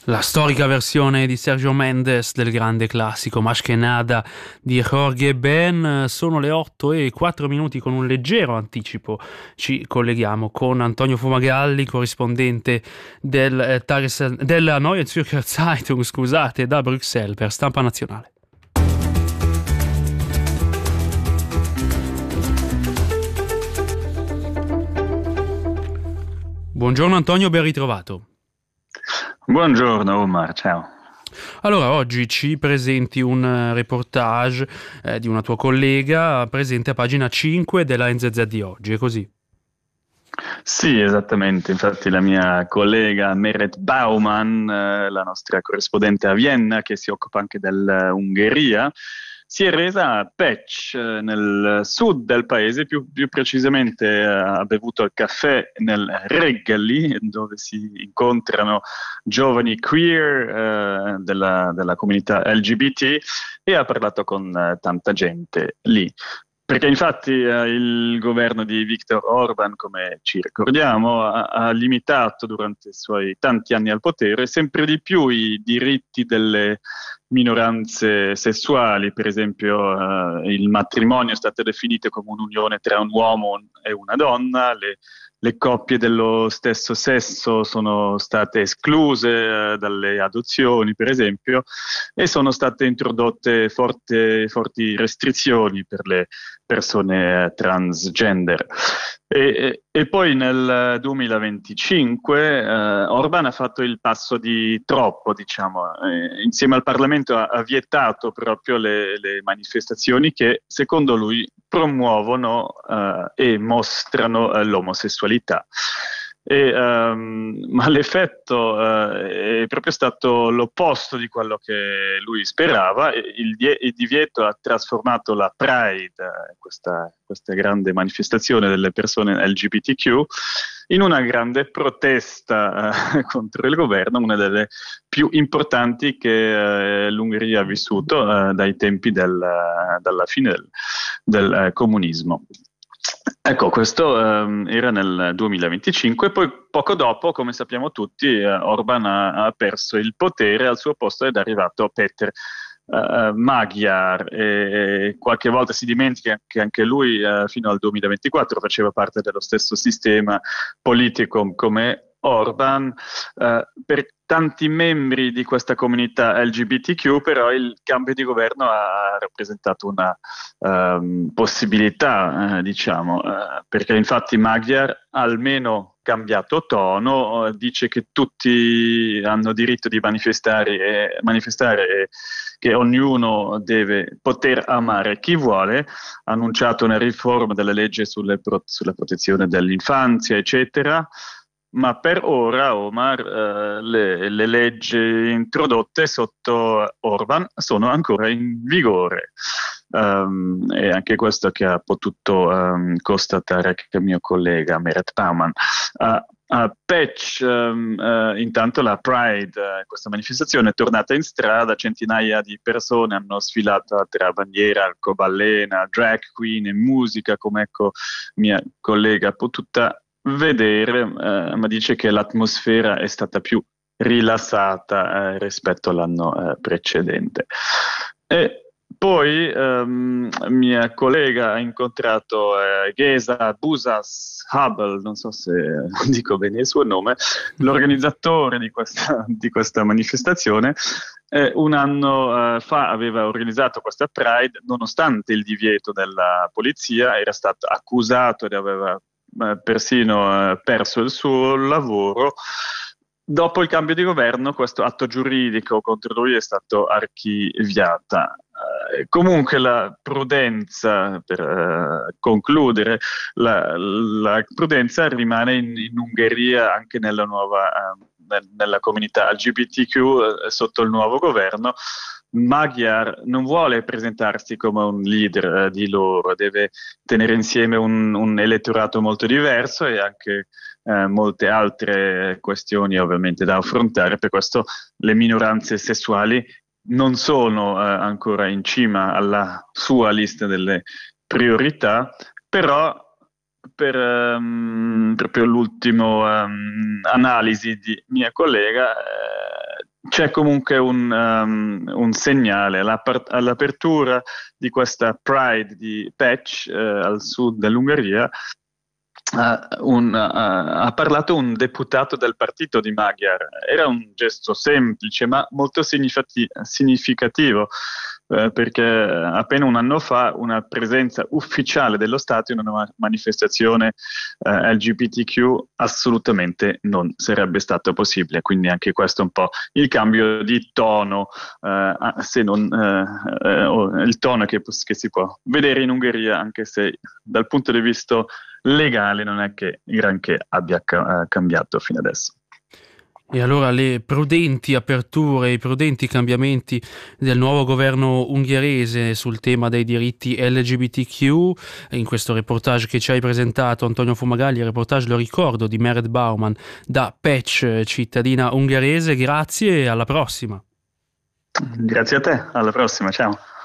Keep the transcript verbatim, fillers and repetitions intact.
La storica versione di Sergio Mendes del grande classico Más que nada di Jorge Ben. Sono le otto e quattro minuti. Con un leggero anticipo ci colleghiamo con Antonio Fumagalli, corrispondente del, eh, Tages, della Neue Zürcher Zeitung, scusate, da Bruxelles per Stampa Nazionale. Buongiorno Antonio, ben ritrovato. Buongiorno Omar, ciao. Allora, oggi ci presenti un reportage eh, di una tua collega presente a pagina cinque della N Z Z di oggi, è così? Sì, esattamente, infatti la mia collega Meret Bauman, eh, la nostra corrispondente a Vienna, che si occupa anche dell'Ungheria, si è resa a Pécs, eh, nel sud del paese, più, più precisamente eh, ha bevuto il caffè nel Reggeli, dove si incontrano giovani queer eh, della, della comunità L G B T, e ha parlato con eh, tanta gente lì. Perché infatti eh, il governo di Viktor Orban, come ci ricordiamo, ha, ha limitato durante i suoi tanti anni al potere sempre di più i diritti delle minoranze sessuali. Per esempio eh, il matrimonio è stato definito come un'unione tra un uomo e una donna, le, le coppie dello stesso sesso sono state escluse eh, dalle adozioni, per esempio, e sono state introdotte forte, forti restrizioni per le persone eh, transgender. E, e, e poi nel duemilaventicinque eh, Orban ha fatto il passo di troppo, diciamo, eh, insieme al Parlamento ha, ha vietato proprio le, le manifestazioni che secondo lui promuovono eh, e mostrano eh, l'omosessualità. E, um, ma l'effetto uh, è proprio stato l'opposto di quello che lui sperava. Il, die- il divieto ha trasformato la Pride, questa, questa grande manifestazione delle persone L G B T Q, in una grande protesta uh, contro il governo, una delle più importanti che uh, l'Ungheria ha vissuto uh, dai tempi del, uh, dalla fine del, del uh, comunismo. Ecco, questo um, era nel duemilaventicinque, poi poco dopo, come sappiamo tutti, uh, Orban ha, ha perso il potere, al suo posto ed è arrivato Peter uh, Magyar, e qualche volta si dimentica che anche lui uh, fino al duemilaventiquattro faceva parte dello stesso sistema politico come Orban. Uh, per tanti membri di questa comunità L G B T Q però il cambio di governo ha rappresentato una um, possibilità, eh, diciamo, eh, perché infatti Magyar ha almeno cambiato tono, eh, dice che tutti hanno diritto di manifestare e, manifestare e che ognuno deve poter amare chi vuole, ha annunciato una riforma della legge sulle pro- sulla protezione dell'infanzia, eccetera. Ma per ora, Omar, eh, le, le leggi introdotte sotto Orban sono ancora in vigore. Um, e anche questo che ha potuto um, constatare anche il mio collega Meret Bauman. Uh, a Pécs, um, uh, intanto la Pride, uh, questa manifestazione è tornata in strada, centinaia di persone hanno sfilato tra bandiera, arcobaleno, drag queen e musica, come ecco mia collega ha potuta vedere, eh, ma dice che l'atmosfera è stata più rilassata eh, rispetto all'anno eh, precedente. E poi ehm, mia collega ha incontrato eh, Geza Busas Hubble, non so se dico bene il suo nome, l'organizzatore di questa, di questa manifestazione. Eh, un anno eh, fa aveva organizzato questa Pride nonostante il divieto della polizia, era stato accusato ed aveva persino eh, perso il suo lavoro. Dopo il cambio di governo questo atto giuridico contro lui è stato archiviata. Eh, comunque la prudenza, per eh, concludere, la, la prudenza rimane in, in Ungheria anche nella nuova eh, nel, nella comunità L G B T Q eh, sotto il nuovo governo. Magyar non vuole presentarsi come un leader eh, di loro, deve tenere insieme un, un elettorato molto diverso e anche eh, molte altre questioni ovviamente da affrontare. Per questo le minoranze sessuali non sono eh, ancora in cima alla sua lista delle priorità, però per um, proprio l'ultimo um, analisi di mia collega eh, c'è comunque un, um, un segnale all'apertura di questa Pride di Pécs, eh, al sud dell'Ungheria. Uh, un, uh, ha parlato un deputato del partito di Magyar. Era un gesto semplice ma molto significati- significativo, eh, perché appena un anno fa una presenza ufficiale dello Stato in una ma- manifestazione eh, L G B T Q assolutamente non sarebbe stato possibile. Quindi anche questo è un po' il cambio di tono, eh, se non eh, eh, il tono che, che si può vedere in Ungheria, anche se dal punto di vista legale non è che granché abbia ca- cambiato fino adesso. E allora le prudenti aperture, i prudenti cambiamenti del nuovo governo ungherese sul tema dei diritti L G B T Q, in questo reportage che ci hai presentato Antonio Fumagalli, il reportage, lo ricordo, di Meret Bauman da Pécs, cittadina ungherese. Grazie e alla prossima. Grazie a te, alla prossima, ciao.